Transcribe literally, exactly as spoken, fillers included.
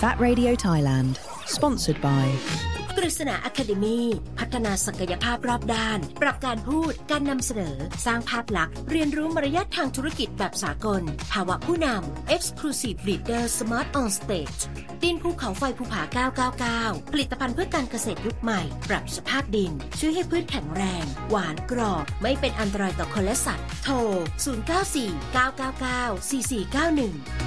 That Radio Thailand Sponsored by กฤษณา Academy พัฒนาศักยภาพรอบด้านปรับการพูดการนำเสนอสร้างภาพลักษณ์เรียนรู้มารยาททางธุรกิจแบบสากลภาวะผู้นำ Exclusive Leader Smart on Stage ดินภูเขาไฟภูผาเก้าเก้าเก้าผลิตภัณฑ์เพื่อการเกษตรยุคใหม่ปรับสภาพดินช่วยให้พืชแข็งแรงหวานกรอบไม่เป็นอันตรายต่อคนและสัตว์โทรศูนย์ เก้า สี่ เก้า เก้า เก้า สี่ สี่ เก้า หนึ่ง